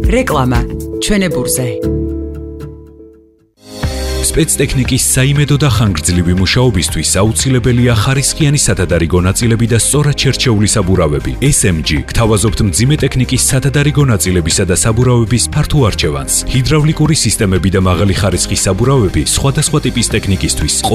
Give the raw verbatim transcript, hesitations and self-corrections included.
რეკლამა ჩვენებურზე. სპეცტექნიკის საიმედო და ხანგრძლივი მუშაობისთვის აუცილებელია ხარისხიანი სათადარიგო ნაწილები და სწორად შერჩეული საბურავები. ეს ემ ჯი გთავაზობთ მძიმე ტექნიკის სათადარიგო ნაწილებისა და საბურავების ფართო არჩევანს. ჰიდრავლიკური სისტემები და მაღალი ხარისხის საბურავები სხვადასხვა ტიპის ტექნიკისთვის.